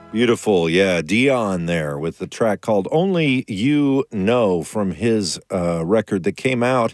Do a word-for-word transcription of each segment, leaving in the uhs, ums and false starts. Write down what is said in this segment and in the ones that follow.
Beautiful. Yeah, Dion there with the track called Only You Know from his uh, record that came out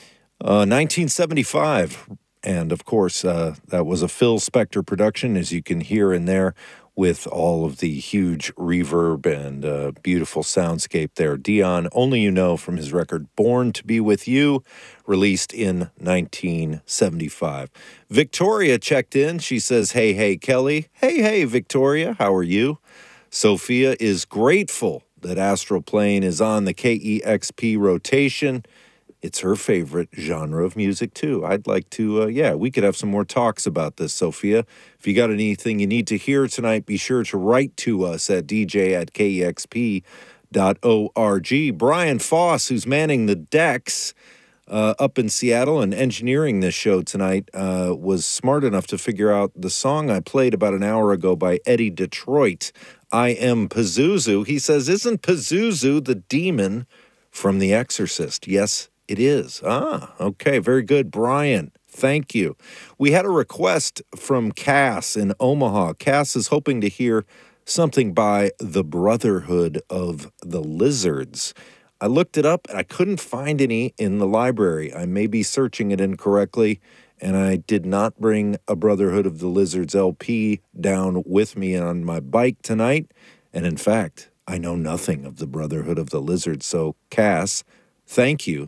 uh, nineteen seventy-five. And of course, uh, that was a Phil Spector production, as you can hear in there, with all of the huge reverb and uh, beautiful soundscape there. Dion, Only You Know from his record Born to Be With You, released in nineteen seventy-five. Victoria checked in. She says, hey, hey, Kelly. Hey, hey, Victoria, how are you? Sophia is grateful that Astral Plane is on the K E X P rotation. It's her favorite genre of music, too. I'd like to, uh, yeah, we could have some more talks about this, Sophia. If you got anything you need to hear tonight, be sure to write to us at d j at k e x p dot org. Brian Foss, who's manning the decks uh, up in Seattle and engineering this show tonight, uh, was smart enough to figure out the song I played about an hour ago by Eddie Detroit, I Am Pazuzu. He says, isn't Pazuzu the demon from The Exorcist? Yes, it is. Ah, okay, very good, Brian. Thank you. We had a request from Cass in Omaha. Cass is hoping to hear something by the Brotherhood of the Lizards. I looked it up, and I couldn't find any in the library. I may be searching it incorrectly, and I did not bring a Brotherhood of the Lizards L P down with me on my bike tonight. And in fact, I know nothing of the Brotherhood of the Lizards. So, Cass, thank you.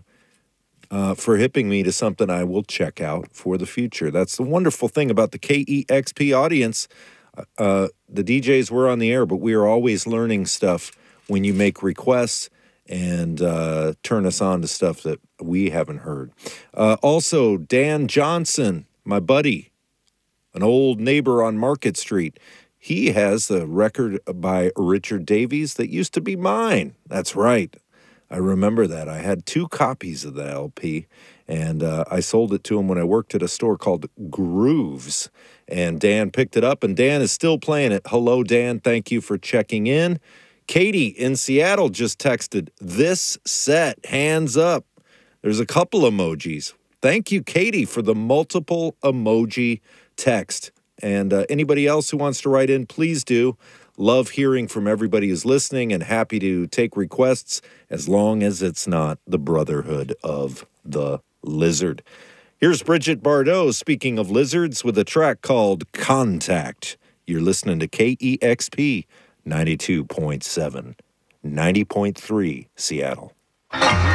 Uh, for hipping me to something I will check out for the future. That's the wonderful thing about the K E X P audience. Uh, the D Js were on the air, but we are always learning stuff when you make requests and uh, turn us on to stuff that we haven't heard. Uh, also, Dan Johnson, my buddy, an old neighbor on Market Street, he has a record by Richard Davies that used to be mine. That's right. I remember that. I had two copies of the L P, and uh, I sold it to him when I worked at a store called Grooves. And Dan picked it up, and Dan is still playing it. Hello, Dan. Thank you for checking in. Katie in Seattle just texted, this set, hands up. There's a couple emojis. Thank you, Katie, for the multiple emoji text. And uh, anybody else who wants to write in, please do. Love hearing from everybody who's listening and happy to take requests as long as it's not the Brotherhood of the Lizard. Here's Bridget Bardot, speaking of lizards, with a track called Contact. You're listening to K E X P ninety-two point seven, ninety point three Seattle.